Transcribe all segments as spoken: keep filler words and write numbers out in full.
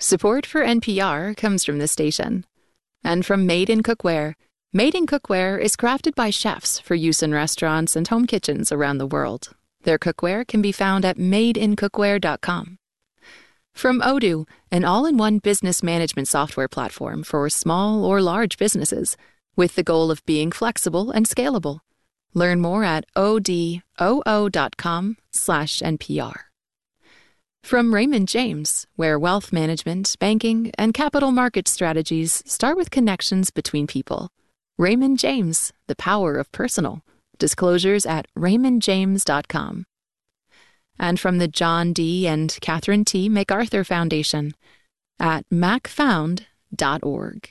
Support for N P R comes from this station. And from Made in Cookware. Made in Cookware is crafted by chefs for use in restaurants and home kitchens around the world. Their cookware can be found at made in cookware dot com. From Odoo, an all-in-one business management software platform for small or large businesses, with the goal of being flexible and scalable. Learn more at odoo dot com slash N P R. From Raymond James, where wealth management, banking, and capital market strategies start with connections between people. Raymond James, the power of personal. Disclosures at raymond james dot com. And from the John D. and Catherine T. MacArthur Foundation at mac found dot org.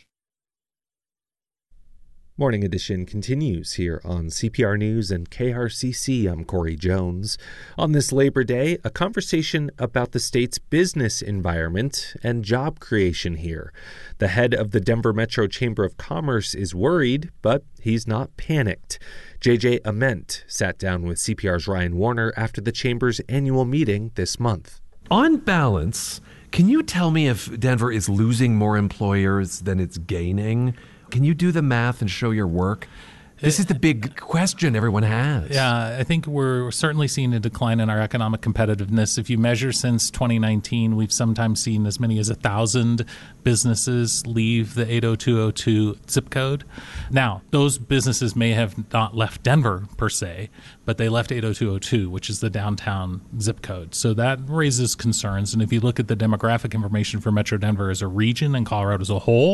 Morning Edition continues here on C P R News and K R C C. I'm Corey Jones. On this Labor Day, a conversation about the state's business environment and job creation here. The head of the Denver Metro Chamber of Commerce is worried, but he's not panicked. J J Ament sat down with C P R's Ryan Warner after the Chamber's annual meeting this month. On balance, can you tell me if Denver is losing more employers than it's gaining? Can you do the math and show your work? This is the big question everyone has. Yeah, I think we're certainly seeing a decline in our economic competitiveness. If you measure since twenty nineteen, we've sometimes seen as many as a thousand businesses leave the eight oh two oh two zip code. Now, those businesses may have not left Denver per se, but they left eight oh two oh two, which is the downtown zip code. So that raises concerns. And if you look at the demographic information for Metro Denver as a region and Colorado as a whole,